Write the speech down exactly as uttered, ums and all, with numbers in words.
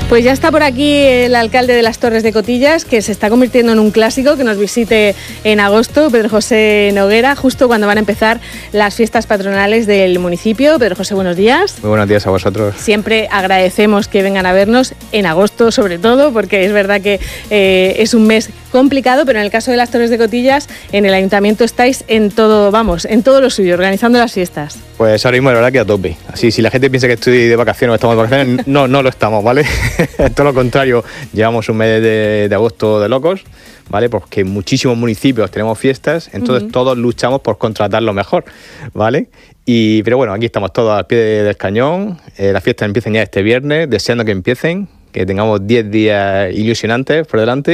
Pues ya está por aquí el alcalde de las Torres de Cotillas, que se está convirtiendo en un clásico, que nos visite en agosto, Pedro José Noguera, justo cuando van a empezar las fiestas patronales del municipio. Pedro José, buenos días. Muy buenos días a vosotros. Siempre agradecemos que vengan a vernos, en agosto sobre todo, porque es verdad que eh, es un mes complicado, pero en el caso de las Torres de Cotillas, en el ayuntamiento estáis en todo, vamos, en todo lo suyo, organizando las fiestas. Pues ahora mismo la verdad que a tope. Así, si la gente piensa que estoy de vacaciones o estamos de vacaciones, no, no lo estamos, ¿vale? Todo lo contrario, llevamos un mes de, de agosto de locos, ¿vale? Porque en muchísimos municipios tenemos fiestas, entonces uh-huh. todos luchamos por contratar lo mejor, ¿vale? Y, pero bueno, aquí estamos todos al pie del cañón, eh, las fiestas empiezan ya este viernes, deseando que empiecen, que tengamos diez días ilusionantes por delante.